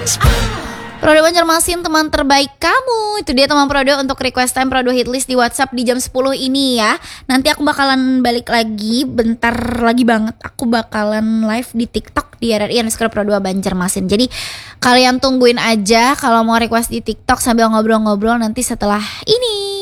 Prodo Banjarmasin, teman terbaik kamu. Itu dia teman Prodo untuk request time Prodo Hitlist di WhatsApp di jam 10 ini ya. Nanti aku bakalan balik lagi bentar lagi banget. Aku bakalan live di TikTok di RRI_Prodo Banjarmasin. Jadi kalian tungguin aja kalau mau request di TikTok sambil ngobrol-ngobrol nanti setelah ini.